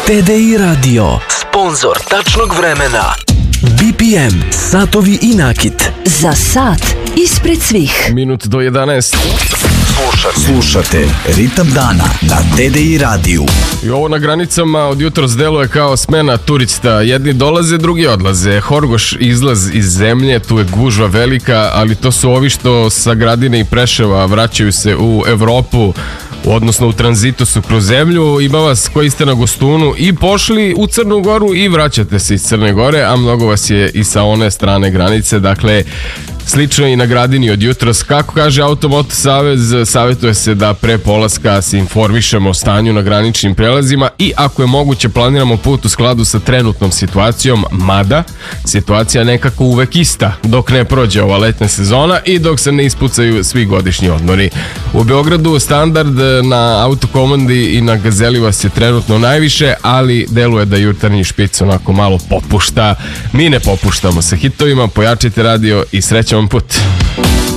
TDI Radio, sponzor tačnog vremena. BPM, satovi i nakit. Za sat ispred svih. Minut do 11. Slušate Ritam dana na TDI radiju. I ovo na granicama od jutros deluje kao smena turista. Jedni dolaze, drugi odlaze. Horgoš izlaz iz zemlje, tu je gužva velika, ali to su ovi što sa Gradine i Preševa vraćaju se u Evropu, odnosno u tranzitu su kroz zemlju. Ima vas koji ste na gostunu i pošli u Crnu Goru i vraćate se iz Crne Gore, a mnogo vas je i sa one strane granice. Dakle, slično i na Gradini od jutros. Kako kaže Automoto Savez, savjetuje se da pre polaska se informišemo o stanju na graničnim prelazima i ako je moguće planiramo put u skladu sa trenutnom situacijom, mada situacija nekako uvek ista dok ne prođe ova letnja sezona i dok se ne ispucaju svi godišnji odmori. U Beogradu standard na Autokomandi i na Gazeli vas je trenutno najviše, ali deluje da jutarnji špic onako malo popušta. Mi ne popuštamo sa hitovima, pojačajte radio i srećan vam put.